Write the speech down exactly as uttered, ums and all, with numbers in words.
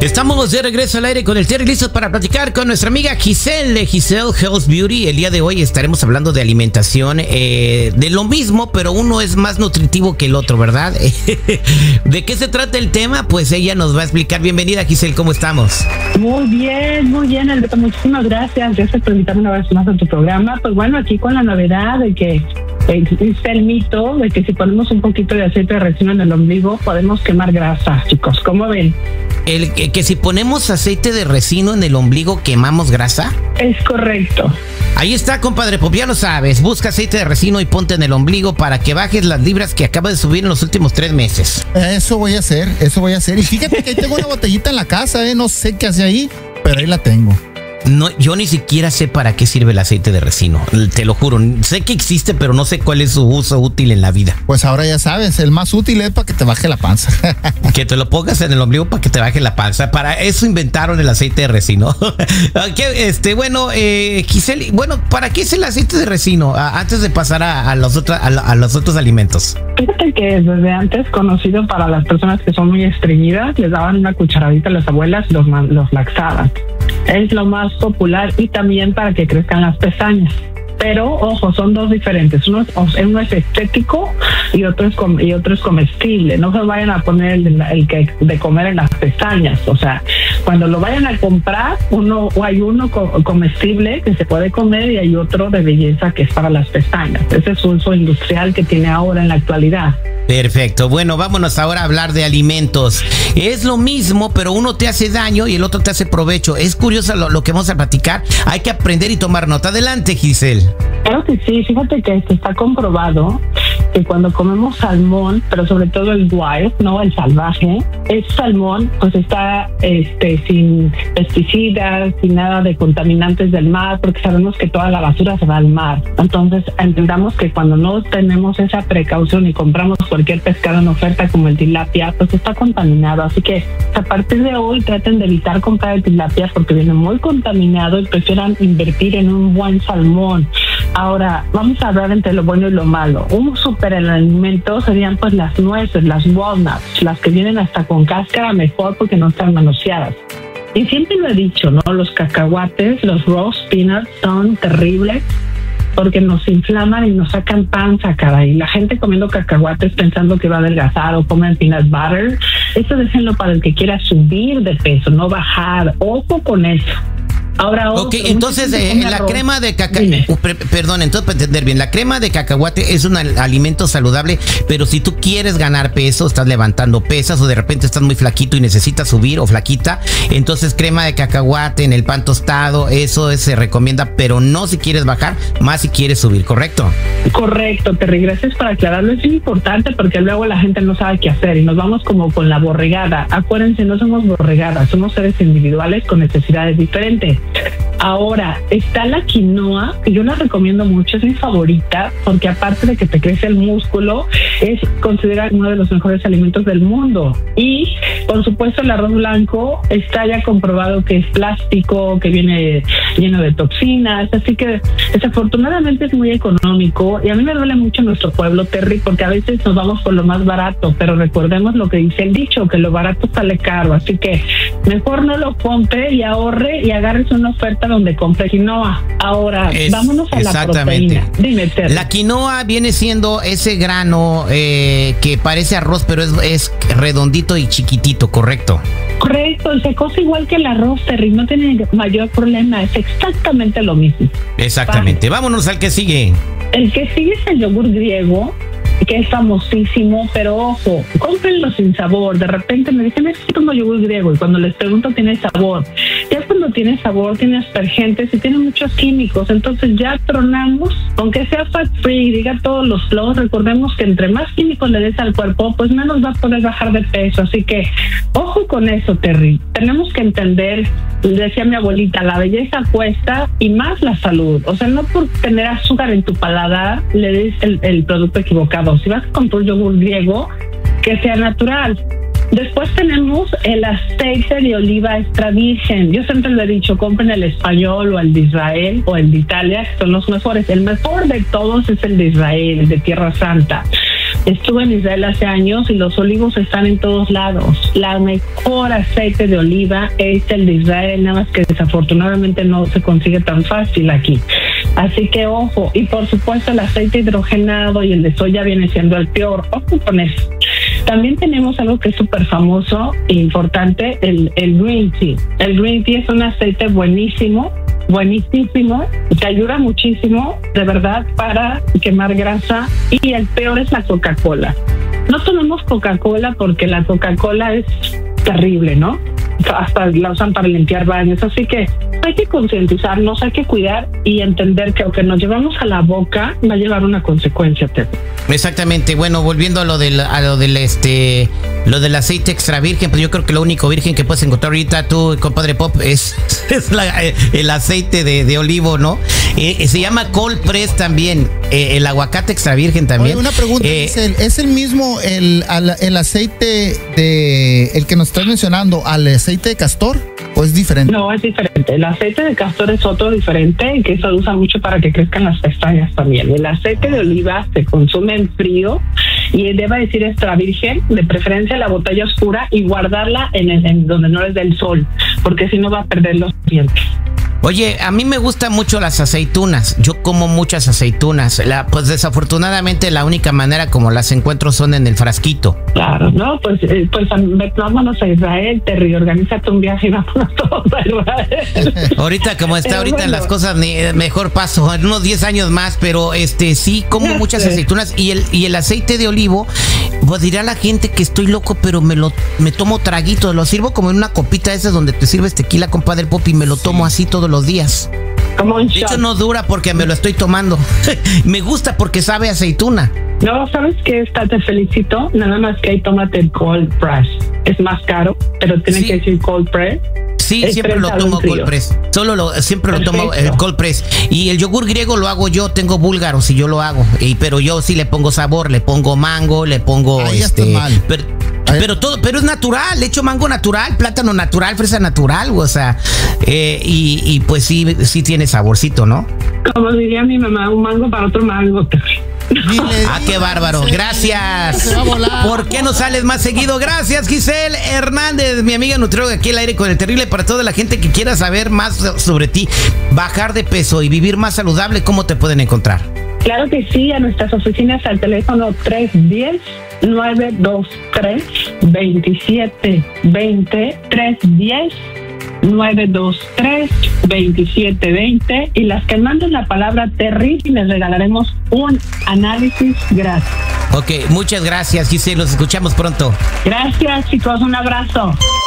Estamos de regreso al aire con el Terry, listos para platicar con nuestra amiga Giselle de Giselle Health Beauty. El día de hoy estaremos hablando de alimentación, eh, de lo mismo, pero uno es más nutritivo que el otro, ¿verdad? ¿De qué se trata el tema? Pues ella nos va a explicar. Bienvenida, Giselle, ¿cómo estamos? Muy bien, muy bien, Alberto, muchísimas gracias. Gracias por invitarme una vez más a tu programa. Pues bueno, aquí con la novedad de que existe el mito de que si ponemos un poquito de aceite de resino en el ombligo podemos quemar grasa, chicos. ¿Cómo ven? El que, que si ponemos aceite de resino en el ombligo quemamos grasa. Es correcto. Ahí está, compadre, pues ya lo sabes. Busca aceite de resino y ponte en el ombligo para que bajes las libras que acabas de subir en los últimos tres meses. Eso voy a hacer, eso voy a hacer. Y fíjate que ahí tengo una botellita en la casa, ¿eh? No sé qué hace ahí, pero ahí la tengo. No, yo ni siquiera sé para qué sirve el aceite de resino, te lo juro. Sé que existe, pero no sé cuál es su uso útil en la vida. Pues ahora ya sabes, el más útil es para que te baje la panza. Que te lo pongas en el ombligo para que te baje la panza. Para eso inventaron el aceite de resino. Okay, este, bueno, eh, Giselle, bueno, ¿para qué es el aceite de resino? Ah, antes de pasar a, a, los otros, a, a los otros alimentos. Fíjate que desde antes conocido para las personas que son muy estreñidas, les daban una cucharadita a las abuelas y los, los laxaban. Es lo más popular y también para que crezcan las pestañas. Pero, ojo, son dos diferentes. Uno es, uno es estético y otro es, com y otro es comestible. No se vayan a poner el, el que de comer en las pestañas. O sea, cuando lo vayan a comprar, uno o hay uno comestible que se puede comer y hay otro de belleza que es para las pestañas. Ese es un uso industrial que tiene ahora en la actualidad. Perfecto. Bueno, vámonos ahora a hablar de alimentos. Es lo mismo, pero uno te hace daño y el otro te hace provecho. Es curioso lo, lo que vamos a platicar. Hay que aprender y tomar nota. Adelante, Giselle. Claro que sí. Fíjate que esto está comprobado que cuando comemos salmón, pero sobre todo el wild, no el salvaje, el salmón pues está este sin pesticidas, sin nada de contaminantes del mar, porque sabemos que toda la basura se va al mar. Entonces entendamos que cuando no tenemos esa precaución y compramos cualquier pescado en oferta como el tilapia, pues está contaminado. Así que a partir de hoy traten de evitar comprar el tilapia porque viene muy contaminado y prefieran invertir en un buen salmón. Ahora, vamos a hablar entre lo bueno y lo malo. Un super alimento serían pues las nueces, las walnuts, las que vienen hasta con cáscara mejor porque no están manoseadas. Y siempre lo he dicho, ¿no? Los cacahuates, los roast peanuts son terribles porque nos inflaman y nos sacan panza, caray. La gente comiendo cacahuates pensando que va a adelgazar o comen peanut butter. Eso déjenlo para el que quiera subir de peso, no bajar. Ojo con eso. Ahora, ok, entonces eh, la arroz. crema de cacahuate, uh, perdón, entonces para entender bien, la crema de cacahuate es un alimento saludable, pero si tú quieres ganar peso, estás levantando pesas o de repente estás muy flaquito y necesitas subir o flaquita, entonces crema de cacahuate en el pan tostado, eso es, se recomienda, pero no si quieres bajar, más si quieres subir, ¿correcto? Correcto, Terry, gracias por aclararlo, es importante porque luego la gente no sabe qué hacer y nos vamos como con la borregada. Acuérdense, no somos borregadas, somos seres individuales con necesidades diferentes. Ahora, está la quinoa, que yo la recomiendo mucho, es mi favorita, porque aparte de que te crece el músculo, es considerada uno de los mejores alimentos del mundo. Y, por supuesto, el arroz blanco está ya comprobado que es plástico, que viene lleno de toxinas, así que desafortunadamente es muy económico. Y a mí me duele mucho nuestro pueblo, Terry, porque a veces nos vamos por lo más barato, pero recordemos lo que dice el dicho, que lo barato sale caro, así que mejor no lo compre y ahorre y agarre una oferta donde compre quinoa. Ahora, es, vámonos a la proteína. Dime, Terry. La quinoa viene siendo ese grano eh, que parece arroz, pero es, es redondito y chiquitito, ¿correcto? Correcto, se cose igual que el arroz, Terry, no tiene mayor problema, es exactamente lo mismo. Exactamente, vale. Vámonos al que sigue. El que sigue es el yogur griego, que es famosísimo, pero ojo, cómprenlo sin sabor. De repente me dicen, es que tomo yogur griego, y cuando les pregunto tiene sabor. Ya cuando tiene sabor, tiene aspergentes y tiene muchos químicos, entonces ya tronamos, aunque sea fat free, diga todos los flows, recordemos que entre más químicos le des al cuerpo, pues menos va a poder bajar de peso, así que ojo con eso, Terry. Tenemos que entender, decía mi abuelita, la belleza cuesta y más la salud, o sea, no por tener azúcar en tu paladar le des el, el producto equivocado. Si vas a comprar yogur griego, que sea natural. Después tenemos el aceite de oliva extra virgen. Yo siempre le he dicho, compren el español o el de Israel o el de Italia, que son los mejores. El mejor de todos es el de Israel, el de Tierra Santa. Estuve en Israel hace años y los olivos están en todos lados. La mejor aceite de oliva es el de Israel, nada más que desafortunadamente no se consigue tan fácil aquí. Así que ojo, y por supuesto el aceite hidrogenado y el de soya viene siendo el peor. Ojo con eso. También tenemos algo que es súper famoso e importante, el, el green tea. El green tea es un aceite buenísimo, buenísimo, te ayuda muchísimo, de verdad, para quemar grasa. Y el peor es la Coca-Cola. No tomemos Coca-Cola porque la Coca-Cola es terrible, ¿no? Hasta la usan para limpiar baños, así que hay que concientizarnos, hay que cuidar y entender que aunque nos llevamos a la boca, va a llevar una consecuencia. Exactamente. Bueno, volviendo a lo del, a lo del este, lo del aceite extra virgen, pues yo creo que lo único virgen que puedes encontrar ahorita tú, compadre Pop, es, es la, el aceite de, de olivo, ¿no? Eh, se llama cold press también, eh, el aguacate extra virgen también. Oye, una pregunta, eh, ¿es, el, ¿es el mismo el, el aceite de el que nos estás mencionando al aceite de castor o es diferente? No, es diferente. El aceite de castor es otro diferente, que se usa mucho para que crezcan las pestañas también. El aceite de oliva se consume en frío y debe decir extra virgen, de preferencia la botella oscura, y guardarla en, el, en donde no les dé el sol, porque si no va a perder los dientes. Oye, a mí me gustan mucho las aceitunas. Yo como muchas aceitunas. La, pues desafortunadamente la única manera como las encuentro son en el frasquito. Claro, no, pues, eh, pues vámonos a Israel, te reorganízate un viaje y vámonos todos a Israel. Ahorita como está Pero ahorita bueno, las cosas, ni, mejor paso en unos diez años más, pero este sí como Ya muchas sé. aceitunas y el y el aceite de olivo, pues dirá la gente que estoy loco, pero me lo me tomo traguitos, lo sirvo como en una copita esa donde te sirves tequila, compadre Pop, y me lo tomo así todos los días. como un De shot. hecho no dura porque me lo estoy tomando. Me gusta porque sabe a aceituna. No, ¿sabes qué? Está, te felicito. Nada más que ahí tómate el cold press. Es más caro, pero tiene Sí. que decir cold press. Sí, Es siempre lo prensado tomo en frío. cold press. Solo lo, siempre lo tomo Perfecto. el cold press. Y el yogur griego lo hago yo, tengo búlgaros y yo lo hago. Y, pero yo sí le pongo sabor, le pongo mango, le pongo Ahí ya este. estás mal. Pero, Ahí- pero todo, pero es natural, le echo mango natural, plátano natural, fresa natural, o sea, eh, y, y pues sí, sí tiene saborcito, ¿no? Como diría mi mamá, un mango para otro mango. Dile, Ah, qué bárbaro, gracias. Se va a volar. ¿Por qué no sales más seguido? Gracias, Giselle Hernández, mi amiga nutrióloga aquí al aire con el terrible. Para toda la gente que quiera saber más sobre ti, bajar de peso y vivir más saludable, ¿cómo te pueden encontrar? Claro que sí, a nuestras oficinas al teléfono tres uno cero, nueve dos tres, dos siete dos cero, tres uno cero, nueve dos tres, dos siete dos cero, y las que manden la palabra terrible les regalaremos un análisis gratis. Ok, muchas gracias, Giselle, los escuchamos pronto. Gracias, chicos, un abrazo.